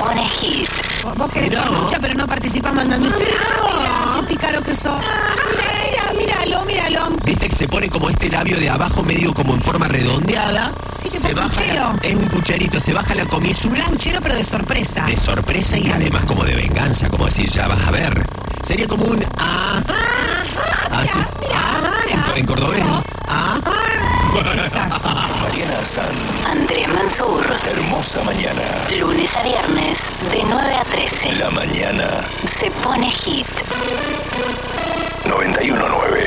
pone hit. Vos querés mucha, pero no participás mandando historias. Mira, qué pícaro que sos. Míralo. Viste que se pone como este labio de abajo medio como en forma redondeada. Sí, tipo se baja puchero. es un pucherito, se baja la comisura. Puchero, pero de sorpresa. De sorpresa y además como de venganza, como decir, ya vas a ver. Sería como un así. En cordobés. Exacto. Mariana San, Andrés Mansur. hermosa mañana. Lunes a viernes, de 9 a 13. La mañana Se pone hit. 91.9.